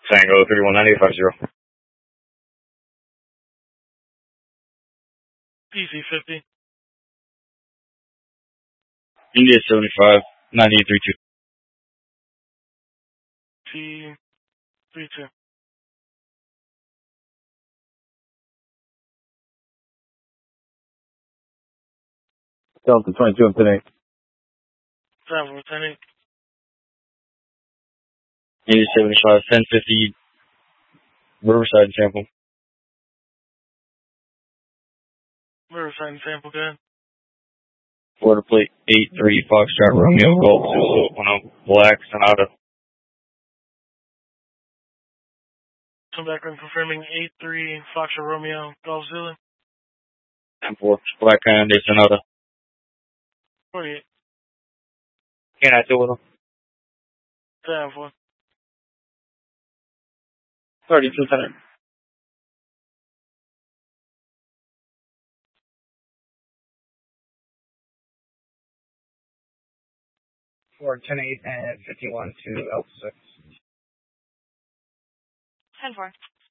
Tango 319850. PC-50. India 75, 9832. T-32. Delta 22 and 10-8. 7-10-8. India 75, 1050, Riverside sample. Riverside and sample, go ahead. Florida plate 83 Foxtrot Romeo Golf 10 Black Sonata. Come back and confirming 83 Foxtrot Romeo Golf Zulu. 10-4 Black Hyundai Sonata. 48. Can I deal with them? 7-4. 32 10. For 10-8 and 51 to L6. 10-4.